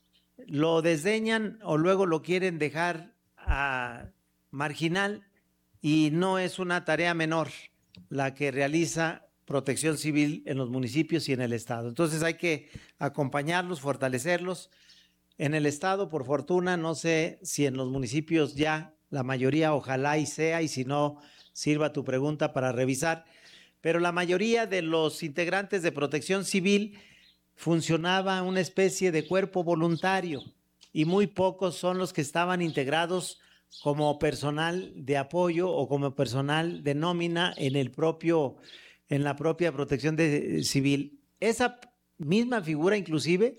Lo desdeñan o luego lo quieren dejar a marginal y no es una tarea menor la que realiza protección civil en los municipios y en el estado. Entonces hay que acompañarlos, fortalecerlos. En el estado, por fortuna, no sé si en los municipios ya la mayoría, ojalá y sea, y si no, sirva tu pregunta para revisar, pero la mayoría de los integrantes de protección civil funcionaba una especie de cuerpo voluntario y muy pocos son los que estaban integrados como personal de apoyo o como personal de nómina en el propio, en la propia protección de, civil. Esa misma figura inclusive,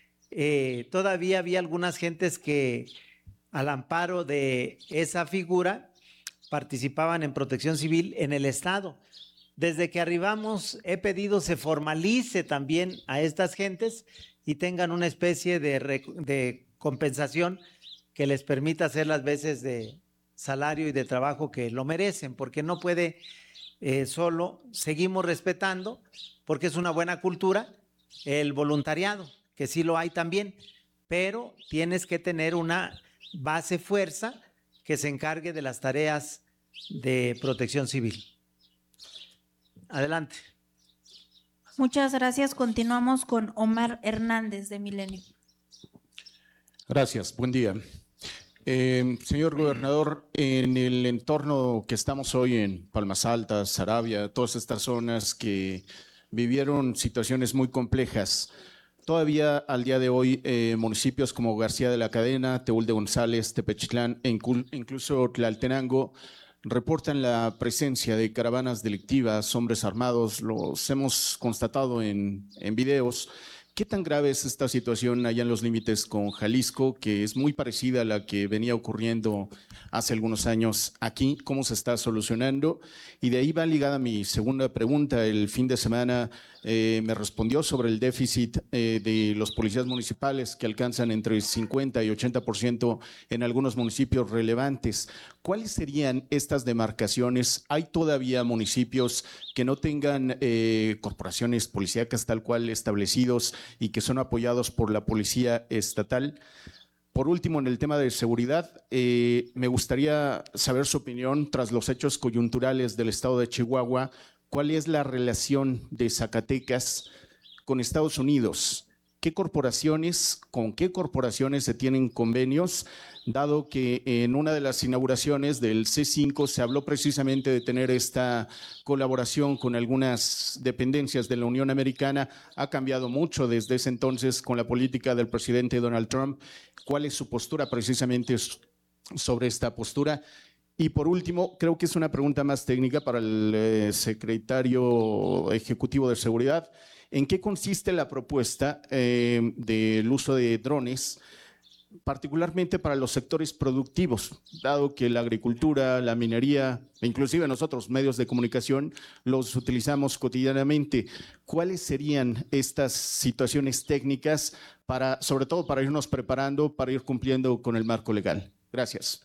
eh, todavía había algunas gentes que al amparo de esa figura participaban en protección civil en el estado. Desde que arribamos he pedido se formalice también a estas gentes y tengan una especie de, de compensación que les permita hacer las veces de salario y de trabajo que lo merecen, porque no puede eh, solo, seguimos respetando, porque es una buena cultura, el voluntariado, que sí lo hay también, pero tienes que tener una base fuerza que se encargue de las tareas de protección civil. Adelante.
Muchas gracias. Continuamos con Omar Hernández de Milenio.
Gracias. Buen día. Eh, señor gobernador, en el entorno que estamos hoy en Palmas Altas, Saravia, todas estas zonas que vivieron situaciones muy complejas, todavía al día de hoy eh, municipios como García de la Cadena, Teúl de González, Tepechtlán e incluso Tlaltenango reportan la presencia de caravanas delictivas, hombres armados, los hemos constatado en, en videos, ¿Qué tan grave es esta situación allá en los límites con Jalisco, que es muy parecida a la que venía ocurriendo hace algunos años aquí? ¿Cómo se está solucionando? Y de ahí va ligada mi segunda pregunta. El fin de semana eh, me respondió sobre el déficit eh, de los policías municipales, que alcanzan entre cincuenta y ochenta por ciento en algunos municipios relevantes. ¿Cuáles serían estas demarcaciones? ¿Hay todavía municipios que no tengan eh, corporaciones policíacas tal cual establecidos y que son apoyados por la policía estatal? Por último, en el tema de seguridad, eh, me gustaría saber su opinión tras los hechos coyunturales del estado de Chihuahua. ¿Cuál es la relación de Zacatecas con Estados Unidos? ¿Qué corporaciones, con qué corporaciones se tienen convenios? Dado que en una de las inauguraciones del C cinco se habló precisamente de tener esta colaboración con algunas dependencias de la Unión Americana. Ha cambiado mucho desde ese entonces con la política del presidente Donald Trump. ¿Cuál es su postura precisamente sobre esta postura? Y por último, creo que es una pregunta más técnica para el eh, secretario ejecutivo de Seguridad. ¿En qué consiste la propuesta eh, del uso de drones, particularmente para los sectores productivos, dado que la agricultura, la minería, e inclusive nosotros, medios de comunicación, los utilizamos cotidianamente? ¿Cuáles serían estas situaciones técnicas, para, sobre todo para irnos preparando, para ir cumpliendo con el marco legal? Gracias.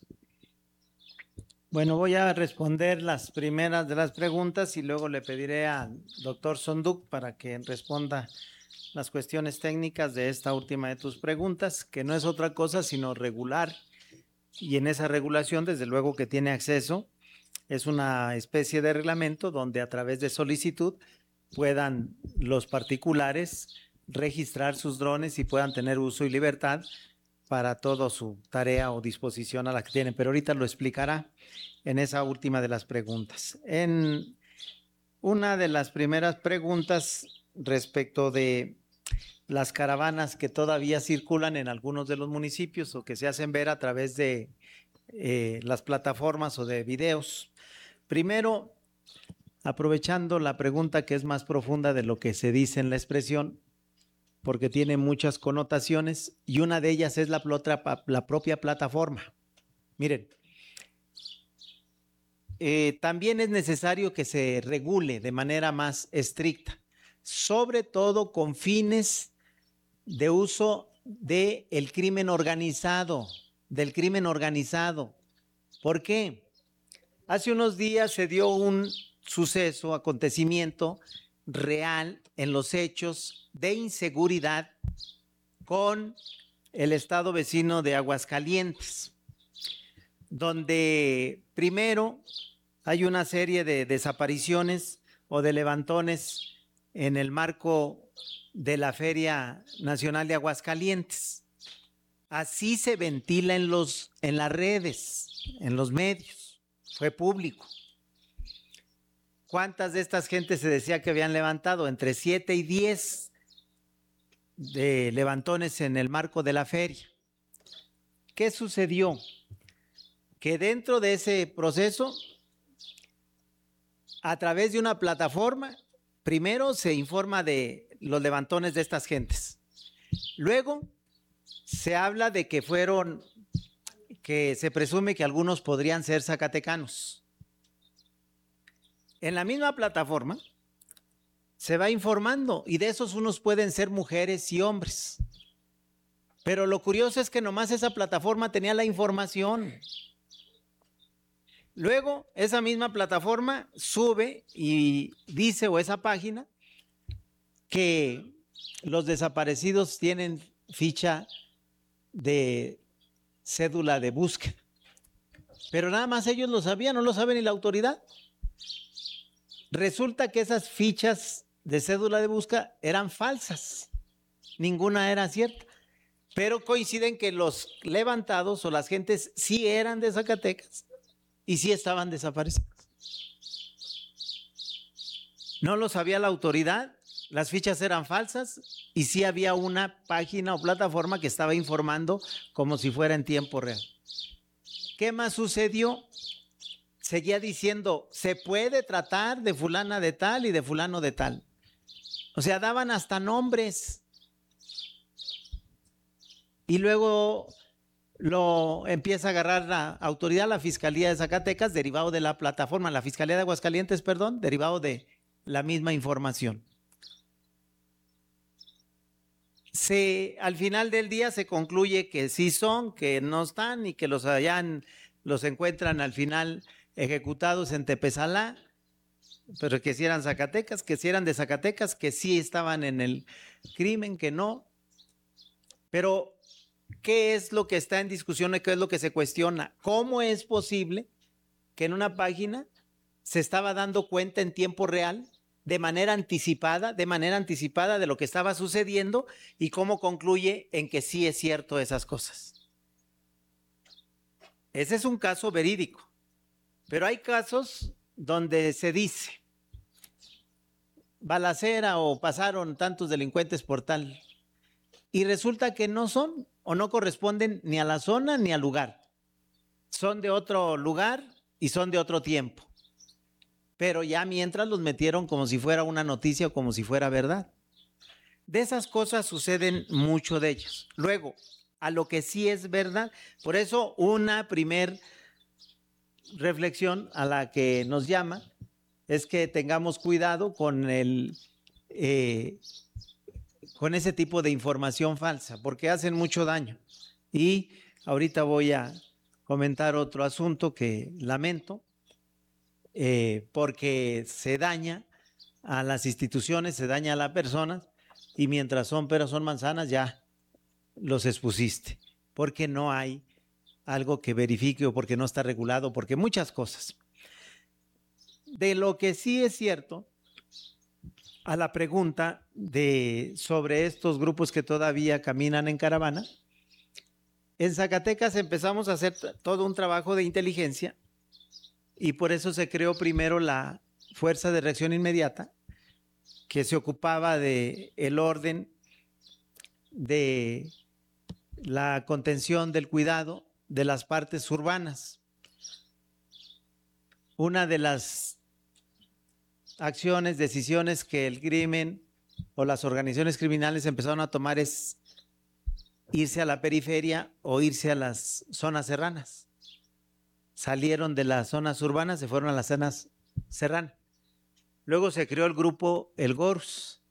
Bueno, voy a responder las primeras de las preguntas y luego le pediré al doctor Sonduc para que responda las cuestiones técnicas de esta última de tus preguntas, que no es otra cosa sino regular, y en esa regulación desde luego que tiene acceso, es una especie de reglamento donde a través de solicitud puedan los particulares registrar sus drones y puedan tener uso y libertad para toda su tarea o disposición a la que tienen, pero ahorita lo explicará en esa última de las preguntas. En una de las primeras preguntas respecto de las caravanas que todavía circulan en algunos de los municipios o que se hacen ver a través de eh, las plataformas o de videos. Primero, aprovechando la pregunta que es más profunda de lo que se dice en la expresión, porque tiene muchas connotaciones y una de ellas es la, la propia plataforma. Miren, eh, también es necesario que se regule de manera más estricta, sobre todo con fines de uso del crimen organizado, del crimen organizado. ¿Por qué? Hace unos días se dio un suceso, acontecimiento real en los hechos de inseguridad con el estado vecino de Aguascalientes, donde primero hay una serie de desapariciones o de levantones en el marco de la Feria Nacional de Aguascalientes. Así se ventila en, los, en las redes, en los medios, fue público. ¿Cuántas de estas gentes se decía que habían levantado? Entre siete y diez de levantones en el marco de la feria. ¿Qué sucedió? Que dentro de ese proceso, a través de una plataforma, primero se informa de los levantones de estas gentes. Luego se habla de que fueron, que se presume que algunos podrían ser zacatecanos. En la misma plataforma se va informando y de esos unos pueden ser mujeres y hombres. Pero lo curioso es que nomás esa plataforma tenía la información. Luego esa misma plataforma sube y dice, o esa página, que los desaparecidos tienen ficha de cédula de búsqueda. Pero nada más ellos lo sabían, no lo sabe ni la autoridad. Resulta que esas fichas de cédula de búsqueda eran falsas, ninguna era cierta, pero coinciden que los levantados o las gentes sí eran de Zacatecas y sí estaban desaparecidos. No lo sabía la autoridad, las fichas eran falsas y sí había una página o plataforma que estaba informando como si fuera en tiempo real. ¿Qué más sucedió? Seguía diciendo, se puede tratar de fulana de tal y de fulano de tal. O sea, daban hasta nombres y luego lo empieza a agarrar la autoridad, la Fiscalía de Zacatecas, derivado de la plataforma, la Fiscalía de Aguascalientes, perdón, derivado de la misma información. Se, al final del día se concluye que sí son, que no están y que los hayan, los encuentran al final ejecutados en Tepezalá, pero que si eran Zacatecas, que si eran de Zacatecas, que sí estaban en el crimen, que no. Pero ¿qué es lo que está en discusión y qué es lo que se cuestiona? ¿Cómo es posible que en una página se estaba dando cuenta en tiempo real, de manera anticipada, de manera anticipada de lo que estaba sucediendo, y cómo concluye en que sí es cierto esas cosas? Ese es un caso verídico, pero hay casos donde se dice balacera o pasaron tantos delincuentes por tal, y resulta que no son o no corresponden ni a la zona ni al lugar. Son de otro lugar y son de otro tiempo. Pero ya mientras los metieron como si fuera una noticia o como si fuera verdad. De esas cosas suceden mucho de ellas. Luego, a lo que sí es verdad, por eso una primer reflexión a la que nos llama es que tengamos cuidado con el eh, con ese tipo de información falsa, porque hacen mucho daño. Y ahorita voy a comentar otro asunto que lamento, eh, porque se daña a las instituciones, se daña a las personas, y mientras son peras son manzanas, ya los expusiste, porque no hay algo que verifique o porque no está regulado, porque muchas cosas. De lo que sí es cierto, a la pregunta de sobre estos grupos que todavía caminan en caravana, en Zacatecas empezamos a hacer todo un trabajo de inteligencia y por eso se creó primero la Fuerza de Reacción Inmediata, que se ocupaba de el orden, de la contención, del cuidado de las partes urbanas. Una de las acciones, decisiones que el crimen o las organizaciones criminales empezaron a tomar es irse a la periferia o irse a las zonas serranas. Salieron de las zonas urbanas, se fueron a las zonas serranas. Luego se creó el grupo El GORS,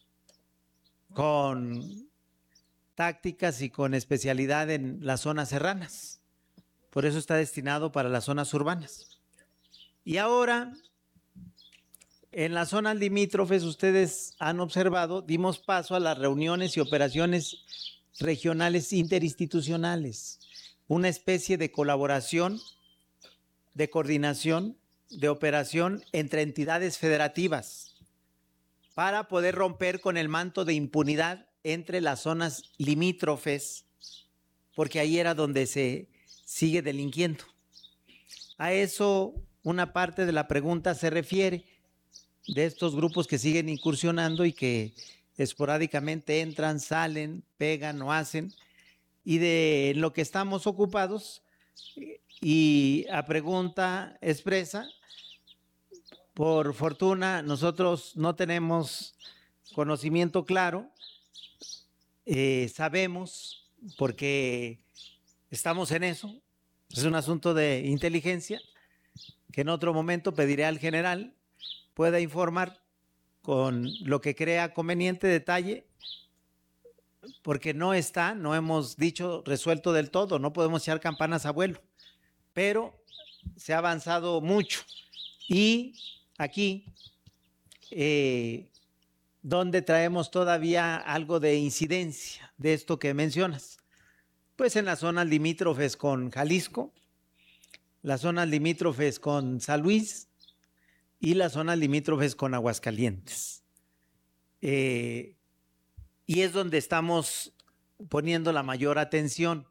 con tácticas y con especialidad en las zonas serranas. Por eso está destinado para las zonas urbanas. Y ahora, en las zonas limítrofes, ustedes han observado, dimos paso a las reuniones y operaciones regionales interinstitucionales, una especie de colaboración, de coordinación, de operación entre entidades federativas para poder romper con el manto de impunidad entre las zonas limítrofes, porque ahí era donde se sigue delinquiendo. A eso una parte de la pregunta se refiere, de estos grupos que siguen incursionando y que esporádicamente entran, salen, pegan o hacen, y de lo que estamos ocupados. Y a pregunta expresa, por fortuna nosotros no tenemos conocimiento claro, eh, sabemos porque estamos en eso, es un asunto de inteligencia que en otro momento pediré al general pueda informar con lo que crea conveniente detalle, porque no está, no hemos dicho resuelto del todo, no podemos echar campanas a vuelo, pero se ha avanzado mucho. Y aquí, eh, donde traemos todavía algo de incidencia de esto que mencionas, pues en las zonas limítrofes con Jalisco, las zonas limítrofes con San Luis y las zonas limítrofes con Aguascalientes. Eh, y es donde estamos poniendo la mayor atención.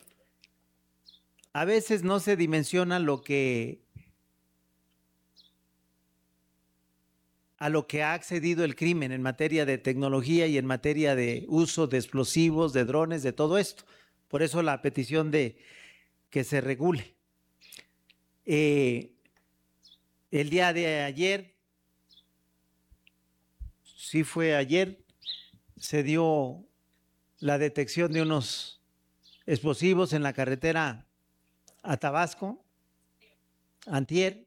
A veces no se dimensiona lo que a lo que ha accedido el crimen en materia de tecnología y en materia de uso de explosivos, de drones, de todo esto. Por eso la petición de que se regule. Eh, el día de ayer, sí fue ayer, se dio la detección de unos explosivos en la carretera a Tabasco, antier.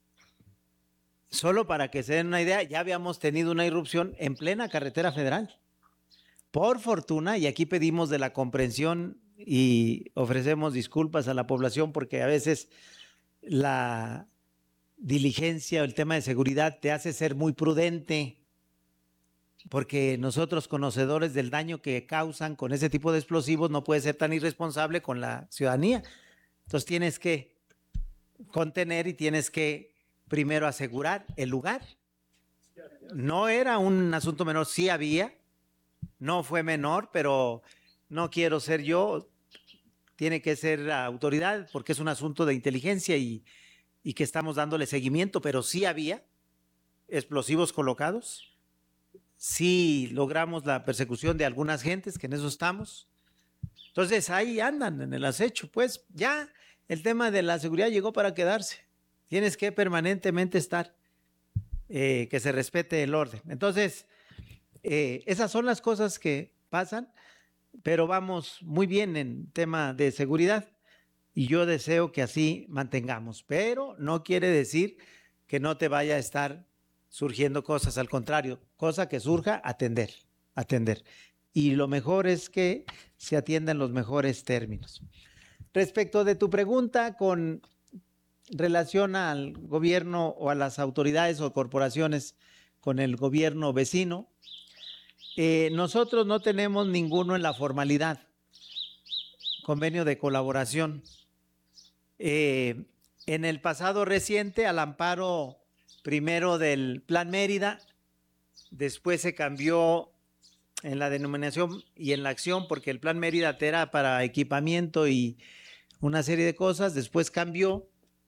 Solo para que se den una idea, ya habíamos tenido una irrupción en plena carretera federal. Por fortuna, y aquí pedimos de la comprensión y ofrecemos disculpas a la población porque a veces la diligencia o el tema de seguridad te hace ser muy prudente, porque nosotros, conocedores del daño que causan con ese tipo de explosivos, no puedes ser tan irresponsable con la ciudadanía. Entonces tienes que contener y tienes que primero asegurar el lugar. No era un asunto menor, sí había, no fue menor, pero no quiero ser yo, tiene que ser la autoridad porque es un asunto de inteligencia y, y que estamos dándole seguimiento, pero sí había explosivos colocados. Sí logramos la persecución de algunas gentes, que en eso estamos. Entonces ahí andan en el acecho. Pues ya el tema de la seguridad llegó para quedarse. Tienes que permanentemente estar, eh, que se respete el orden. Entonces, eh, esas son las cosas que pasan, pero vamos muy bien en tema de seguridad y yo deseo que así mantengamos. Pero no quiere decir que no te vaya a estar surgiendo cosas, al contrario, cosa que surja, atender, atender. Y lo mejor es que se atiendan los mejores términos. Respecto de tu pregunta con relación al gobierno o a las autoridades o corporaciones con el gobierno vecino, eh, nosotros no tenemos ninguno en la formalidad, convenio de colaboración. Eh, en el pasado reciente, al amparo primero del Plan Mérida, después se cambió en la denominación y en la acción porque el Plan Mérida era para equipamiento y una serie de cosas, después cambió,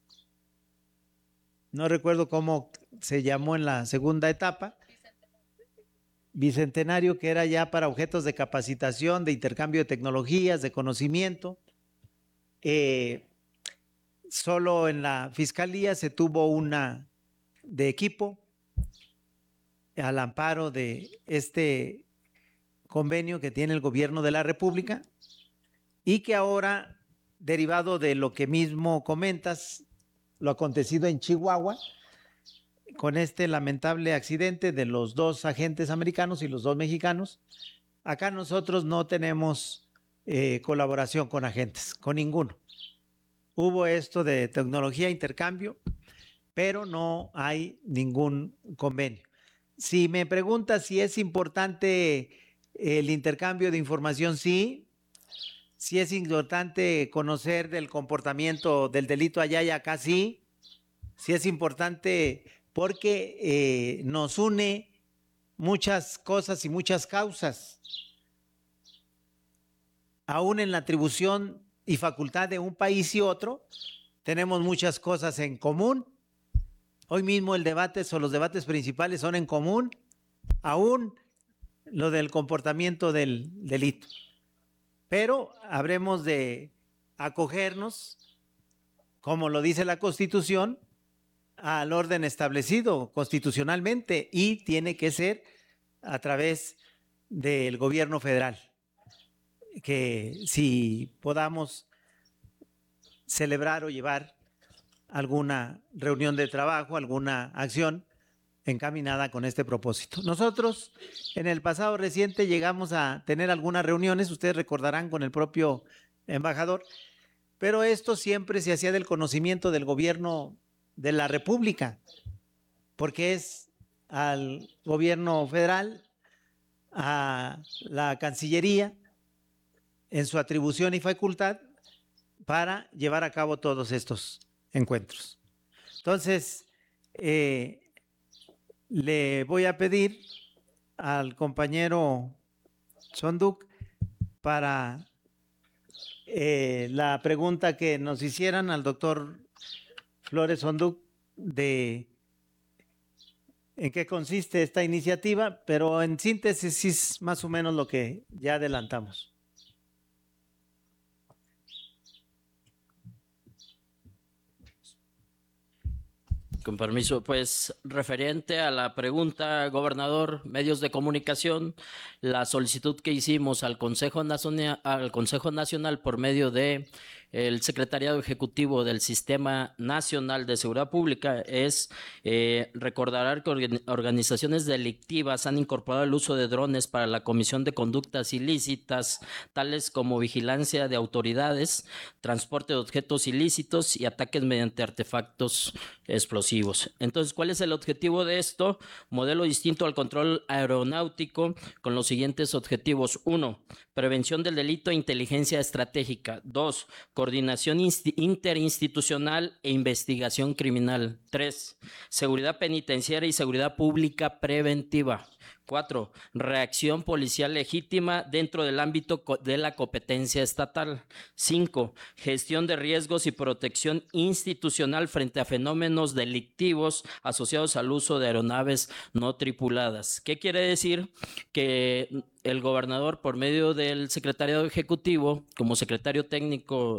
no recuerdo cómo se llamó en la segunda etapa, Bicentenario, que era ya para objetos de capacitación, de intercambio de tecnologías, de conocimiento. Eh, solo en la Fiscalía se tuvo una de equipo al amparo de este convenio que tiene el gobierno de la República y que ahora, derivado de lo que mismo comentas, lo acontecido en Chihuahua, con este lamentable accidente de los dos agentes americanos y los dos mexicanos, acá nosotros no tenemos eh, colaboración con agentes, con ninguno. Hubo esto de tecnología, intercambio, pero no hay ningún convenio. Si me preguntas si es importante el intercambio de información, sí. Si es importante conocer del comportamiento del delito allá y acá, sí. Sí es importante porque eh, nos une muchas cosas y muchas causas. Aún en la atribución y facultad de un país y otro, tenemos muchas cosas en común. Hoy mismo el debate o los debates principales son en común, aún lo del comportamiento del delito. Pero habremos de acogernos, como lo dice la Constitución, al orden establecido constitucionalmente y tiene que ser a través del gobierno federal. Que si podamos celebrar o llevar alguna reunión de trabajo, alguna acción encaminada con este propósito. Nosotros en el pasado reciente llegamos a tener algunas reuniones, ustedes recordarán, con el propio embajador, pero esto siempre se hacía del conocimiento del gobierno de la República, porque es al gobierno federal, a la Cancillería, en su atribución y facultad para llevar a cabo todos estos encuentros. Entonces, eh, le voy a pedir al compañero Sonduc para eh, la pregunta que nos hicieran al doctor Flores Sonduc de en qué consiste esta iniciativa, pero en síntesis es más o menos lo que ya adelantamos.
Con permiso, pues referente a la pregunta, gobernador, medios de comunicación, la solicitud que hicimos al Consejo Nacional, al Consejo Nacional por medio de el Secretariado Ejecutivo del Sistema Nacional de Seguridad Pública es eh, recordar que organ- organizaciones delictivas han incorporado el uso de drones para la comisión de conductas ilícitas, tales como vigilancia de autoridades, transporte de objetos ilícitos y ataques mediante artefactos explosivos. Entonces, ¿cuál es el objetivo de esto? Modelo distinto al control aeronáutico con los siguientes objetivos. Uno, prevención del delito e inteligencia estratégica. Dos, coordinación insti- interinstitucional e investigación criminal. Tres, seguridad penitenciaria y seguridad pública preventiva. Cuatro, reacción policial legítima dentro del ámbito co- de la competencia estatal. Cinco, gestión de riesgos y protección institucional frente a fenómenos delictivos asociados al uso de aeronaves no tripuladas. ¿Qué quiere decir? Que el gobernador, por medio del secretariado ejecutivo, como secretario técnico